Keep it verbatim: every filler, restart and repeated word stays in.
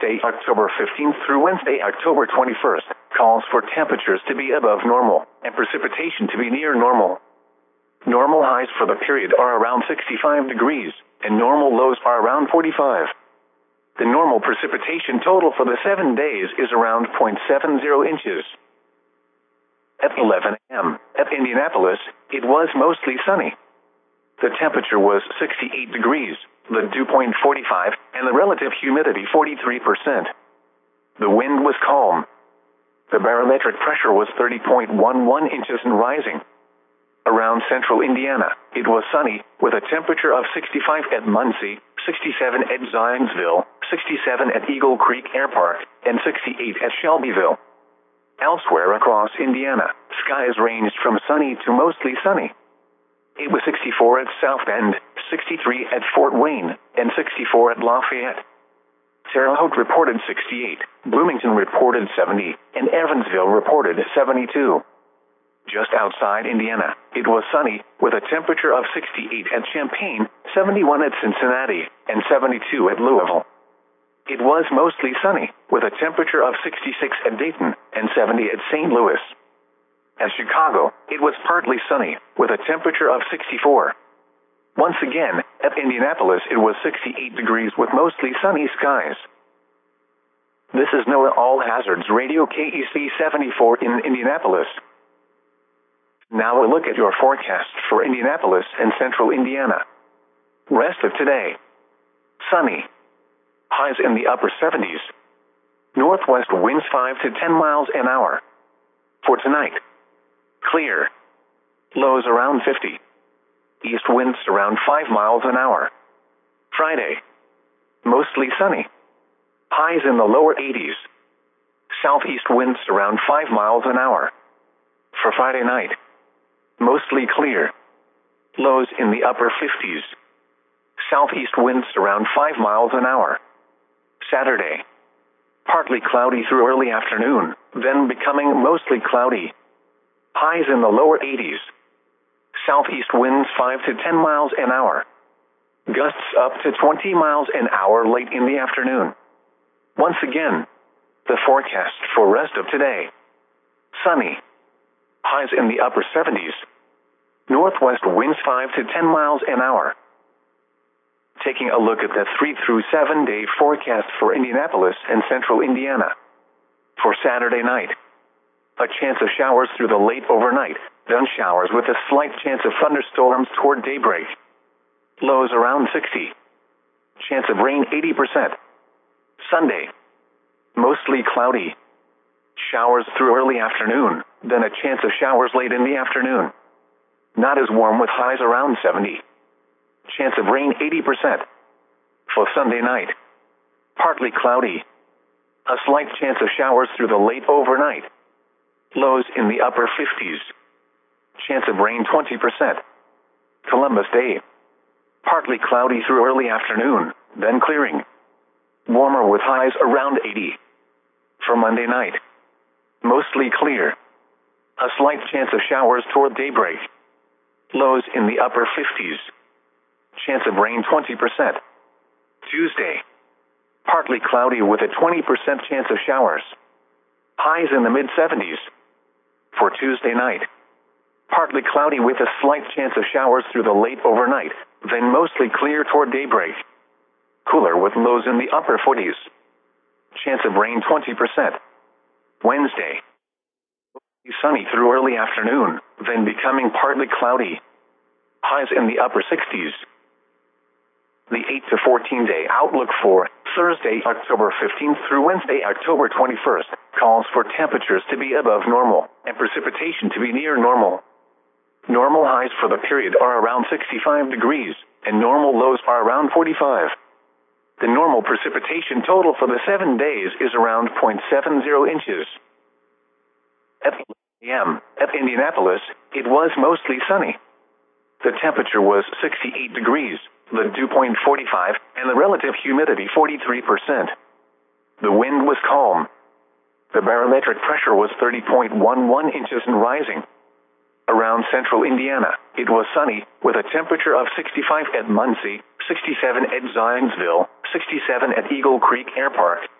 Thursday, October fifteenth through Wednesday, October twenty-first, calls for temperatures to be above normal and precipitation to be near normal. Normal highs for the period are around sixty-five degrees, and normal lows are around forty-five. The normal precipitation total for the seven days is around zero point seven zero inches. At eleven a m at Indianapolis, it was mostly sunny. The temperature was sixty-eight degrees, the dew point forty-five, and the relative humidity forty-three percent. The wind was calm. The barometric pressure was thirty point one one inches and rising. Around central Indiana, it was sunny, with a temperature of sixty-five at Muncie, sixty-seven at Zionsville, sixty-seven at Eagle Creek Air Park, and sixty-eight at Shelbyville. Elsewhere across Indiana, skies ranged from sunny to mostly sunny. It was sixty-four at South Bend, sixty-three at Fort Wayne, and sixty-four at Lafayette. Terre Haute reported sixty-eight, Bloomington reported seventy, and Evansville reported seventy-two. Just outside Indiana, it was sunny, with a temperature of sixty-eight at Champaign, seventy-one at Cincinnati, and seventy-two at Louisville. It was mostly sunny, with a temperature of sixty-six at Dayton, and seventy at Saint Louis. At Chicago, it was partly sunny, with a temperature of sixty-four. Once again, at Indianapolis it was sixty-eight degrees with mostly sunny skies. This is NOAA All Hazards Radio K E C seventy-four in Indianapolis. Now a look at your forecast for Indianapolis and central Indiana. Rest of today. Sunny. Highs in the upper seventies. Northwest winds five to ten miles an hour. For tonight. Clear. Lows around fifty. East winds around five miles an hour. Friday. Mostly sunny. Highs in the lower eighties. Southeast winds around five miles an hour. For Friday night. Mostly clear. Lows in the upper fifties. Southeast winds around five miles an hour. Saturday. Partly cloudy through early afternoon, then becoming mostly cloudy. Highs in the lower eighties. Southeast winds five to ten miles an hour. Gusts up to twenty miles an hour late in the afternoon. Once again, the forecast for rest of today. Sunny. Highs in the upper seventies. Northwest winds five to ten miles an hour. Taking a look at the three through seven day forecast for Indianapolis and central Indiana. For Saturday night, a chance of showers through the late overnight, then showers with a slight chance of thunderstorms toward daybreak. Lows around sixty. Chance of rain eighty percent. Sunday, mostly cloudy. Showers through early afternoon, then a chance of showers late in the afternoon. Not as warm with highs around seventy. Chance of rain eighty percent. For Sunday night, partly cloudy. A slight chance of showers through the late overnight. Lows in the upper fifties. Chance of rain twenty percent. Columbus Day, partly cloudy through early afternoon, then clearing. Warmer with highs around eighty. For Monday night, mostly clear. A slight chance of showers toward daybreak. Lows in the upper fifties. Chance of rain twenty percent. Tuesday, partly cloudy with a twenty percent chance of showers. Highs in the mid seventies. For Tuesday night, partly cloudy with a slight chance of showers through the late overnight, then mostly clear toward daybreak. Cooler with lows in the upper forties. Chance of rain twenty percent. Wednesday, sunny through early afternoon, then becoming partly cloudy. Highs in the upper sixties. The eight to fourteen day outlook for Thursday, October fifteenth through Wednesday, October twenty-first, calls for temperatures to be above normal and precipitation to be near normal. Normal highs for the period are around sixty-five degrees, and normal lows are around forty-five. The normal precipitation total for the seven days is around zero point seven zero inches. At eleven a m at Indianapolis, it was mostly sunny. The temperature was sixty-eight degrees, the dew point forty-five, and the relative humidity forty-three percent. The wind was calm. The barometric pressure was thirty point one one inches and rising. Around central Indiana, it was sunny, with a temperature of sixty-five at Muncie, sixty-seven at Zionsville, sixty-seven at Eagle Creek Air Park,